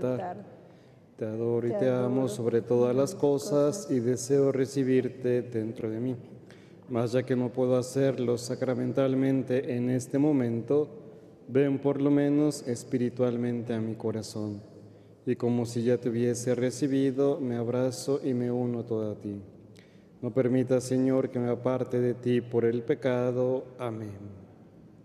altar. Te adoro y te amo sobre todas las cosas y deseo recibirte dentro de mí. Mas ya que no puedo hacerlo sacramentalmente en este momento, ven por lo menos espiritualmente a mi corazón. Y como si ya te hubiese recibido, me abrazo y me uno todo a ti. No permitas, Señor, que me aparte de ti por el pecado. Amén.